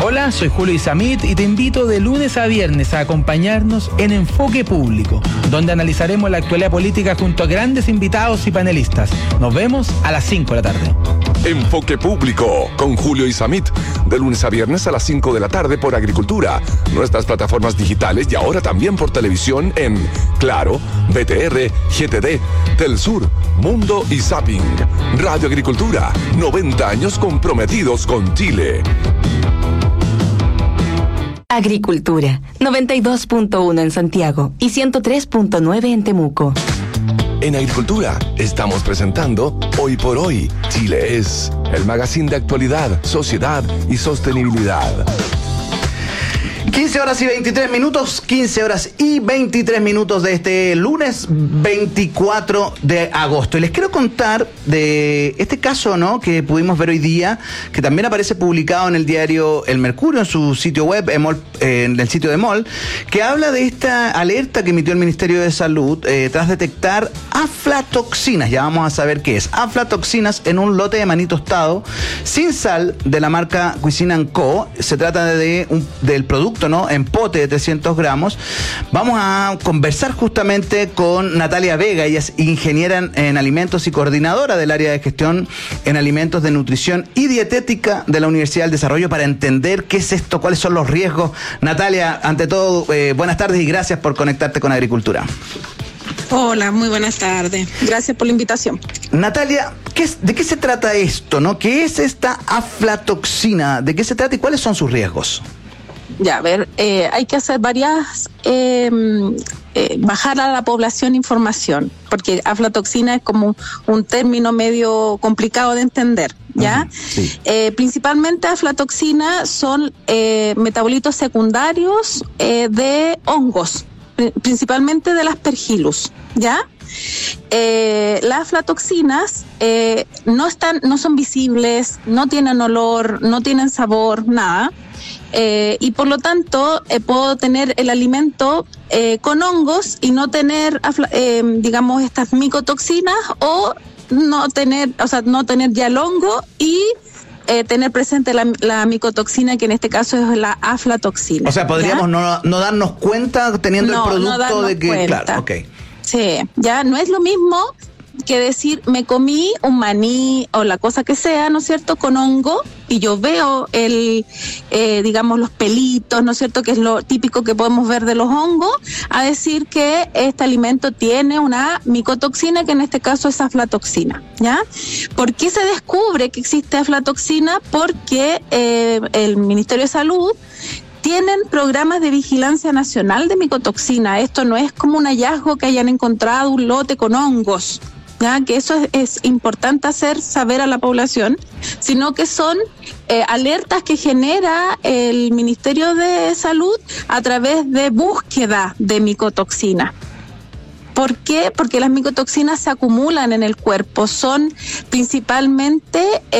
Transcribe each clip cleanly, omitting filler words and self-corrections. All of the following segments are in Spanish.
Hola, soy Julio Isamit y te invito de lunes a viernes a acompañarnos en Enfoque Público, donde analizaremos la actualidad política junto a grandes invitados y panelistas. Nos vemos a las 5 de la tarde. Enfoque Público con Julio Isamit, de lunes a viernes a las 5 de la tarde por Agricultura, nuestras plataformas digitales y ahora también por televisión en Claro, BTR, GTD, Telsur, Mundo y Zapping. Radio Agricultura, 90 años comprometidos con Chile. Agricultura, 92.1 en Santiago y 103.9 en Temuco. En Agricultura estamos presentando Hoy por Hoy, Chile es, el magazine de actualidad, sociedad y sostenibilidad. 15 horas y 23 minutos, 15 horas y 23 minutos de este lunes 24 de agosto. Y les quiero contar de este caso, ¿no?, que pudimos ver hoy día, que también aparece publicado en el diario El Mercurio, en su sitio web, en el sitio de MOL, que habla de esta alerta que emitió el Ministerio de Salud tras detectar aflatoxinas. Ya vamos a saber qué es. Aflatoxinas en un lote de maní tostado sin sal de la marca Cuisine & Co. Se trata del producto, ¿no?, en pote de 300 gramos. Vamos a conversar justamente con Natalia Vega. Ella es ingeniera en alimentos y coordinadora del área de gestión en alimentos de nutrición y dietética de la Universidad del Desarrollo, para entender qué es esto, cuáles son los riesgos. Natalia, ante todo, buenas tardes y gracias por conectarte con Agricultura. Hola, muy buenas tardes. Gracias por la invitación. Natalia, ¿de qué se trata esto, no? ¿Qué es esta aflatoxina? ¿De qué se trata y cuáles son sus riesgos? Ya, a ver, hay que hacer varias, bajar a la población información, porque aflatoxina es como un término medio complicado de entender, ¿ya? Sí. Principalmente aflatoxina son metabolitos secundarios de hongos, principalmente del Aspergillus, ¿ya? Las aflatoxinas no son visibles, no tienen olor, no tienen sabor, nada. Y por lo tanto puedo tener el alimento con hongos y no tener digamos estas micotoxinas, o no tener ya el hongo y tener presente la micotoxina, que en este caso es la aflatoxina. O sea, podríamos no darnos cuenta teniendo el producto de que cuenta. Claro, okay. Sí, ya no es lo mismo que decir, me comí un maní o la cosa que sea, ¿no es cierto?, con hongo, y yo veo digamos, los pelitos, ¿no es cierto?, que es lo típico que podemos ver de los hongos, a decir que este alimento tiene una micotoxina, que en este caso es aflatoxina, ¿ya? ¿Por qué se descubre que existe aflatoxina? Porque el Ministerio de Salud tienen programas de vigilancia nacional de micotoxina. Esto no es como un hallazgo que hayan encontrado un lote con hongos, ¿ya? Que eso es importante hacer saber a la población, sino que son alertas que genera el Ministerio de Salud a través de búsqueda de micotoxina. ¿Por qué? Porque las micotoxinas se acumulan en el cuerpo, son principalmente,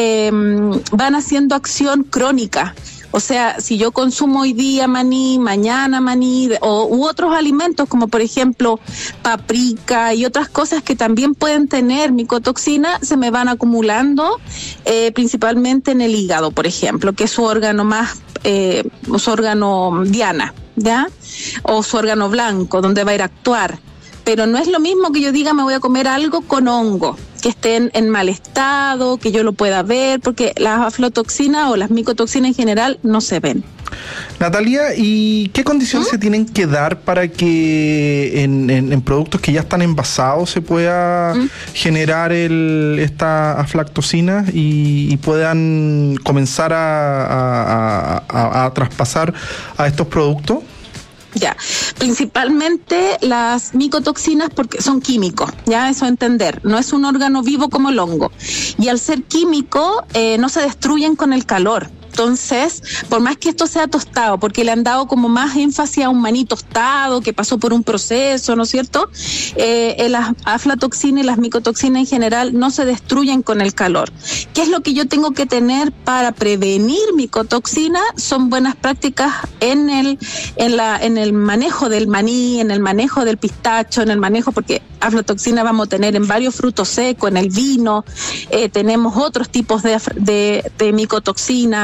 van haciendo acción crónica. O sea, si yo consumo hoy día maní, mañana maní, u otros alimentos como por ejemplo paprika y otras cosas que también pueden tener micotoxina, se me van acumulando principalmente en el hígado, por ejemplo, que es su órgano más, su órgano diana, ¿ya? O su órgano blanco, donde va a ir a actuar. Pero no es lo mismo que yo diga, me voy a comer algo con hongo, que esté en mal estado, que yo lo pueda ver, porque las aflatoxinas o las micotoxinas en general no se ven. Natalia, ¿y qué condiciones se tienen que dar para que en productos que ya están envasados se pueda generar esta aflatoxina y puedan comenzar a traspasar a estos productos? Ya, principalmente las micotoxinas, porque son químicos, ya, eso entender, no es un órgano vivo como el hongo, y al ser químico no se destruyen con el calor. Entonces, por más que esto sea tostado, porque le han dado como más énfasis a un maní tostado que pasó por un proceso, ¿no es cierto? Las aflatoxinas y las micotoxinas en general no se destruyen con el calor. ¿Qué es lo que yo tengo que tener para prevenir micotoxina? Son buenas prácticas en el manejo del maní, en el manejo del pistacho, en el manejo, porque aflatoxina vamos a tener en varios frutos secos, en el vino, tenemos otros tipos de micotoxina.